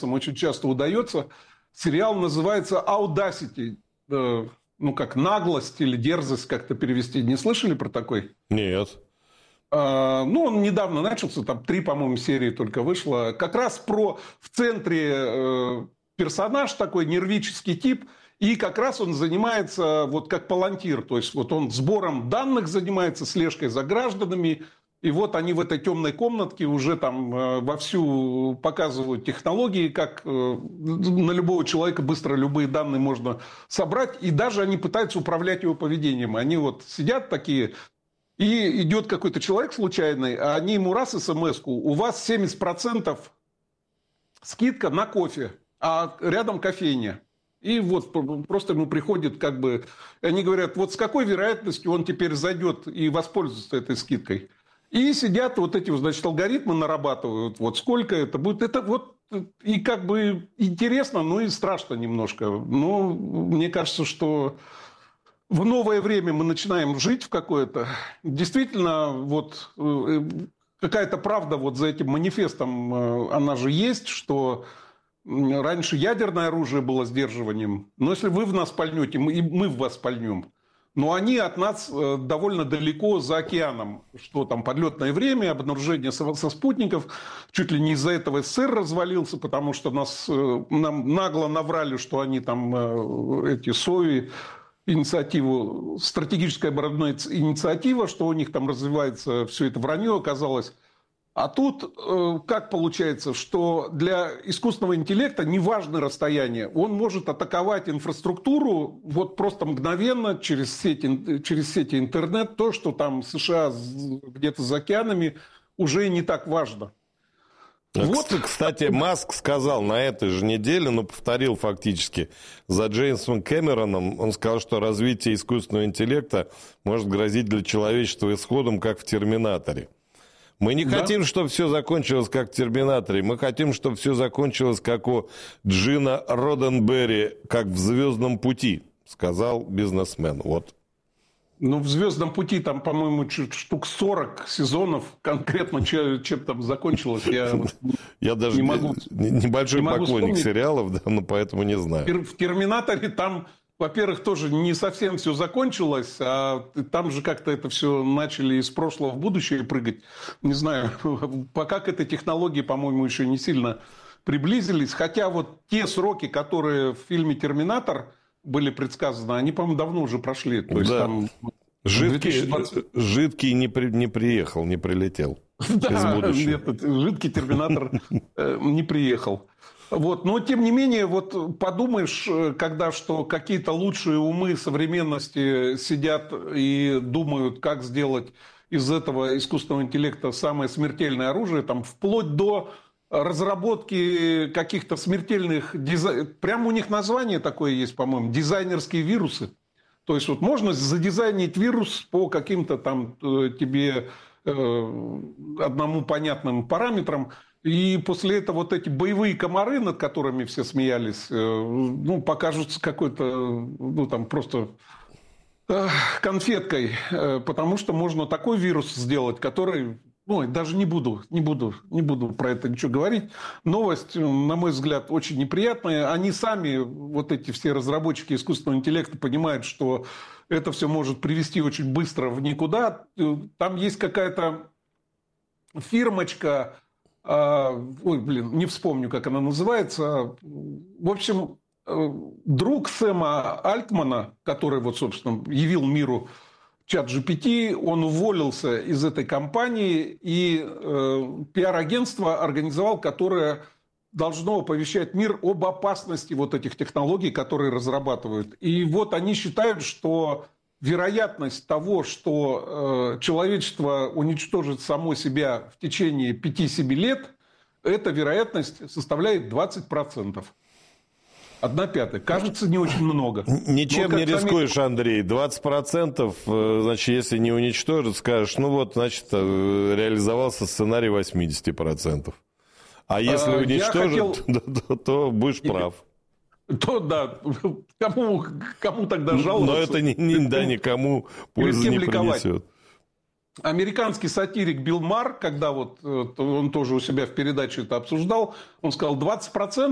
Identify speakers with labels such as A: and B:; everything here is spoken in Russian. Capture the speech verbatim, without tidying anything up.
A: американцам очень часто удается. Сериал называется «Audacity». Ну, как наглость или дерзость как-то перевести. Не слышали про такой?
B: Нет.
A: Ну, он недавно начался, там три, по-моему, серии только вышло. Как раз про в центре персонаж такой, нервический тип, и как раз он занимается вот как палантир. То есть вот он сбором данных занимается, слежкой за гражданами. И вот они в этой темной комнатке уже там вовсю показывают технологии, как на любого человека быстро любые данные можно собрать. И даже они пытаются управлять его поведением. Они вот сидят такие, и идет какой-то человек случайный, а они ему раз смс-ку: у вас семьдесят процентов скидка на кофе, а рядом кофейня. И вот просто ему приходит как бы... Они говорят, вот с какой вероятностью он теперь зайдет и воспользуется этой скидкой. И сидят вот эти, значит, алгоритмы нарабатывают, вот сколько это будет. Это вот и как бы интересно, но и страшно немножко. Но мне кажется, что в новое время мы начинаем жить в какое-то. Действительно, вот какая-то правда вот за этим манифестом, она же есть, что раньше ядерное оружие было сдерживанием. Но если вы в нас пальнете, мы, мы в вас пальнем. Но они от нас довольно далеко за океаном. Что там, подлетное время, обнаружение со, со спутников. Чуть ли не из-за этого СССР развалился, потому что нас, нам нагло наврали, что они там, эти СОИ, инициативу, стратегическая оборонная инициатива, что у них там развивается, все это вранье оказалось. А тут как получается, что для искусственного интеллекта не важно расстояние. Он может атаковать инфраструктуру вот просто мгновенно через сети, через сети интернет. То, что там США где-то за океанами, уже не так важно.
B: Вот. Кстати, Маск сказал на этой же неделе, но повторил фактически за Джеймсом Кэмероном, он сказал, что развитие искусственного интеллекта может грозить для человечества исходом, как в «Терминаторе». Мы не да? хотим, чтобы все закончилось, как в «Терминаторе». Мы хотим, чтобы все закончилось, как у Джина Роденберри, как в «Звездном пути», сказал бизнесмен. Вот.
A: Ну, в «Звездном пути» там, по-моему, штук сорок сезонов. Конкретно, чем там закончилось, я,
B: я даже
A: не могу.
B: Небольшой не поклонник могу сериалов, да, но поэтому не знаю.
A: В «Терминаторе» там... Во-первых, тоже не совсем все закончилось, а там же как-то это все начали из прошлого в будущее прыгать. Не знаю, пока к этой технологии, по-моему, еще не сильно приблизились. Хотя вот те сроки, которые в фильме «Терминатор» были предсказаны, они, по-моему, давно уже прошли. То есть,
B: да.
A: там...
B: Жидкий, две тысячи двадцатом... Жидкий не, при, не приехал, не прилетел.
A: Да, нет, жидкий «Терминатор» не приехал. Вот. Но, тем не менее, вот подумаешь, когда что какие-то лучшие умы современности сидят и думают, как сделать из этого искусственного интеллекта самое смертельное оружие, там, вплоть до разработки каких-то смертельных... Дизай... Прямо у них название такое есть, по-моему, дизайнерские вирусы. То есть вот можно задизайнить вирус по каким-то там тебе э, одному понятным параметрам, и после этого вот эти боевые комары, над которыми все смеялись, э, ну, покажутся какой-то, ну, там, просто э, конфеткой, э, потому что можно такой вирус сделать, который... Ну, даже не буду, не буду, не буду про это ничего говорить. Новость, на мой взгляд, очень неприятная. Они сами, вот эти все разработчики искусственного интеллекта, понимают, что это все может привести очень быстро в никуда. Там есть какая-то фирмочка, ой, блин, не вспомню, как она называется. В общем, друг Сэма Альтмана, который, вот, собственно, явил миру чат джи пи ти, он уволился из этой компании, и э, пиар-агентство организовал, которое должно оповещать мир об опасности вот этих технологий, которые разрабатывают. И вот они считают, что вероятность того, что э, человечество уничтожит само себя в течение пяти-семи лет, эта вероятность составляет двадцать процентов. Одна пятая. Кажется, не очень много.
B: Ничем вот не рискуешь, сами... Андрей. двадцать процентов, значит, если не уничтожат, скажешь, ну вот, значит, реализовался сценарий восемьдесят процентов. А если а, уничтожат, хотел... то, то, то будешь И... прав.
A: То да. Кому, кому тогда жаловаться?
B: Но это не, не, да, никому пользы не принесет.
A: Американский сатирик Билл Марр, когда вот он тоже у себя в передаче это обсуждал, он сказал, двадцать процентов